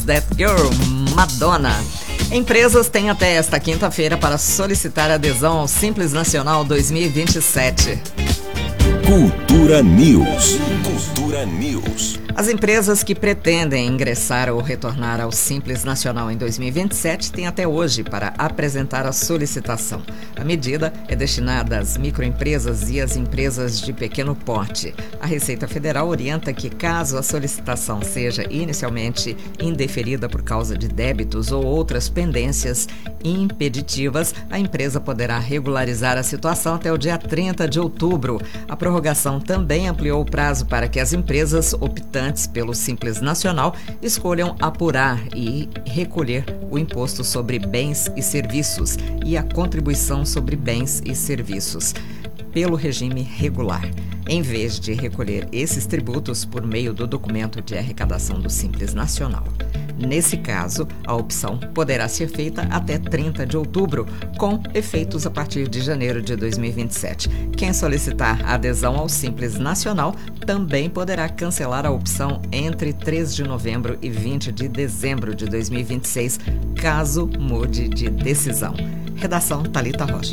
That Girl, Madonna. Empresas têm até esta quinta-feira para solicitar adesão ao Simples Nacional 2027. Cultura News. Cultura News. As empresas que pretendem ingressar ou retornar ao Simples Nacional em 2027 têm até hoje para apresentar a solicitação. A medida é destinada às microempresas e às empresas de pequeno porte. A Receita Federal orienta que, caso a solicitação seja inicialmente indeferida por causa de débitos ou outras pendências impeditivas, a empresa poderá regularizar a situação até o dia 30 de outubro. A prorrogação também ampliou o prazo para que as empresas optantes pelo Simples Nacional escolham apurar e recolher o imposto sobre bens e serviços e a contribuição sobre bens e serviços pelo regime regular, em vez de recolher esses tributos por meio do documento de arrecadação do Simples Nacional. Nesse caso, a opção poderá ser feita até 30 de outubro, com efeitos a partir de janeiro de 2027. Quem solicitar adesão ao Simples Nacional também poderá cancelar a opção entre 3 de novembro e 20 de dezembro de 2026, caso mude de decisão. Redação Thalita Rocha.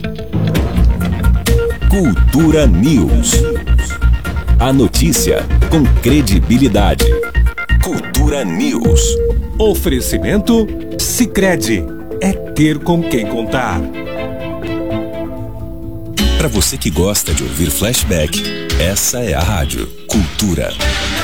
Cultura News. A notícia com credibilidade. Cultura News. Oferecimento Sicredi. É ter com quem contar. Para você que gosta de ouvir flashback, essa é a rádio Cultura.